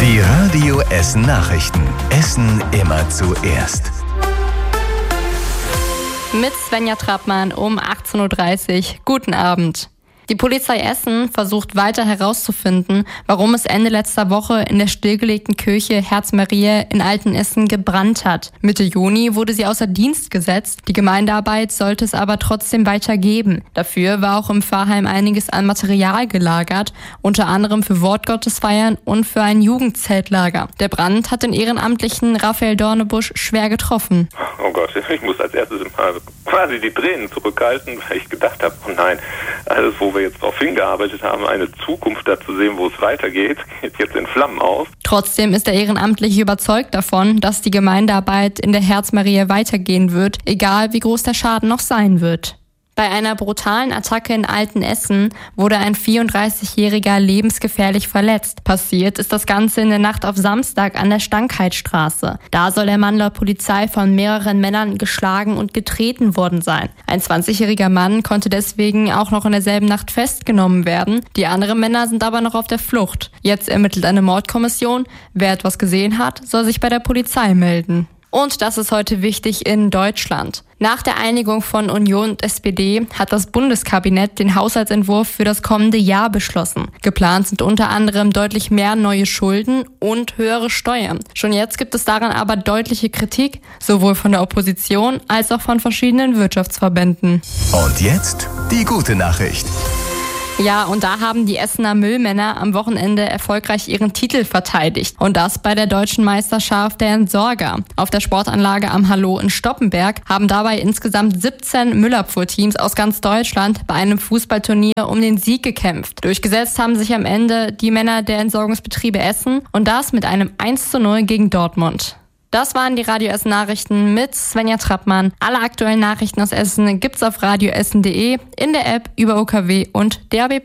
Die Radio Essen Nachrichten. Essen immer zuerst. Mit Svenja Trappmann um 18.30 Uhr. Guten Abend. Die Polizei Essen versucht weiter herauszufinden, warum es Ende letzter Woche in der stillgelegten Kirche Herz Mariä in Altenessen gebrannt hat. Mitte Juni wurde sie außer Dienst gesetzt. Die Gemeindearbeit sollte es aber trotzdem weitergeben. Dafür war auch im Pfarrheim einiges an Material gelagert, unter anderem für Wortgottesfeiern und für ein Jugendzeltlager. Der Brand hat den ehrenamtlichen Raphael Dornebusch schwer getroffen. Oh Gott, ich muss als erstes mal quasi die Tränen zurückhalten, weil ich gedacht habe, oh nein, alles, wo wir jetzt darauf hingearbeitet haben, eine Zukunft da zu sehen, wo es weitergeht, geht jetzt in Flammen auf. Trotzdem ist der Ehrenamtliche überzeugt davon, dass die Gemeindearbeit in der Herz Mariä weitergehen wird, egal wie groß der Schaden noch sein wird. Bei einer brutalen Attacke in Altenessen wurde ein 34-Jähriger lebensgefährlich verletzt. Passiert ist das Ganze in der Nacht auf Samstag an der Stankheitstraße. Da soll der Mann laut Polizei von mehreren Männern geschlagen und getreten worden sein. Ein 20-jähriger Mann konnte deswegen auch noch in derselben Nacht festgenommen werden. Die anderen Männer sind aber noch auf der Flucht. Jetzt ermittelt eine Mordkommission. Wer etwas gesehen hat, soll sich bei der Polizei melden. Und das ist heute wichtig in Deutschland. Nach der Einigung von Union und SPD hat das Bundeskabinett den Haushaltsentwurf für das kommende Jahr beschlossen. Geplant sind unter anderem deutlich mehr neue Schulden und höhere Steuern. Schon jetzt gibt es daran aber deutliche Kritik, sowohl von der Opposition als auch von verschiedenen Wirtschaftsverbänden. Und jetzt die gute Nachricht. Ja, und da haben die Essener Müllmänner am Wochenende erfolgreich ihren Titel verteidigt. Und das bei der deutschen Meisterschaft der Entsorger. Auf der Sportanlage am Hallo in Stoppenberg haben dabei insgesamt 17 Müllabfuhrteams aus ganz Deutschland bei einem Fußballturnier um den Sieg gekämpft. Durchgesetzt haben sich am Ende die Männer der Entsorgungsbetriebe Essen und das mit einem 1:0 gegen Dortmund. Das waren die Radio Essen Nachrichten mit Svenja Trappmann. Alle aktuellen Nachrichten aus Essen gibt's auf radioessen.de, in der App, über OKW und DAB+.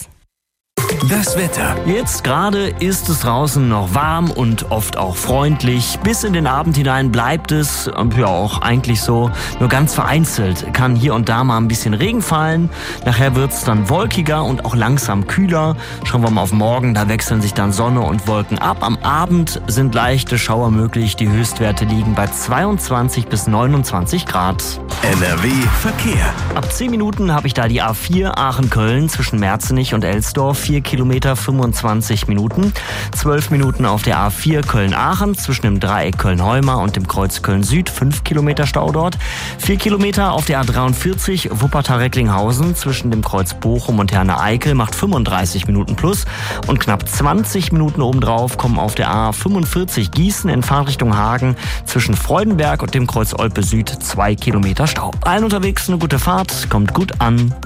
Das Wetter. Jetzt gerade ist es draußen noch warm und oft auch freundlich. Bis in den Abend hinein bleibt es ja auch eigentlich so. Nur ganz vereinzelt kann hier und da mal ein bisschen Regen fallen. Nachher wird es dann wolkiger und auch langsam kühler. Schauen wir mal auf morgen, da wechseln sich dann Sonne und Wolken ab. Am Abend sind leichte Schauer möglich. Die Höchstwerte liegen bei 22 bis 29 Grad. NRW Verkehr. Ab 10 Minuten habe ich da die A4 Aachen-Köln zwischen Merzenich und Elsdorf. 4 Kilometer 25 Minuten. 12 Minuten auf der A4 Köln-Aachen zwischen dem Dreieck Köln-Heuma und dem Kreuz Köln-Süd. 5 Kilometer Stau dort. 4 Kilometer auf der A43 Wuppertal-Recklinghausen zwischen dem Kreuz Bochum und Herne-Eickel macht 35 Minuten plus. Und knapp 20 Minuten obendrauf kommen auf der A45 Gießen in Fahrtrichtung Hagen zwischen Freudenberg und dem Kreuz Olpe Süd 2 Kilometer Stau. Allen unterwegs eine gute Fahrt, kommt gut an.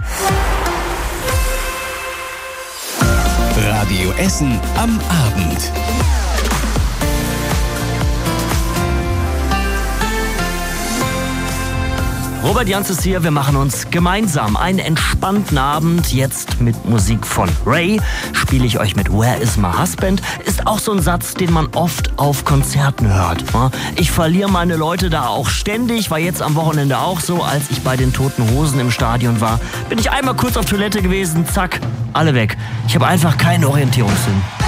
Radio Essen am Abend. Robert Janz ist hier, wir machen uns gemeinsam einen entspannten Abend. Jetzt mit Musik von Ray spiele ich euch mit Where is my husband? Ist auch so ein Satz, den man oft auf Konzerten hört. Ich verliere meine Leute da auch ständig, war jetzt am Wochenende auch so, als ich bei den Toten Hosen im Stadion war. Bin ich einmal kurz auf Toilette gewesen, zack, alle weg. Ich habe einfach keinen Orientierungssinn.